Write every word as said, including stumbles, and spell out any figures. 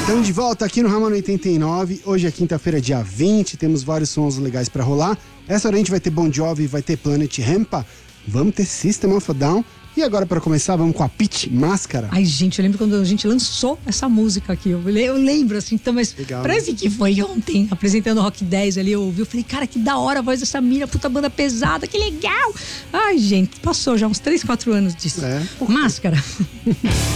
Estamos de volta aqui no Rama oitenta e nove. Hoje é quinta-feira, dia vinte. Temos vários sons legais pra rolar. Essa hora a gente vai ter Bon Jovi, vai ter Planet Hemp. Vamos ter System of a Down. E agora, pra começar, vamos com a Pitty Máscara. Ai, gente, eu lembro quando a gente lançou essa música aqui. Eu, eu lembro, assim, então, mas legal, parece, né? Que foi ontem, apresentando o Rock dez ali, eu ouvi, eu falei, cara, que da hora a voz dessa mina, puta banda pesada, que legal. Ai, gente, passou já uns três, quatro anos disso. É. Máscara.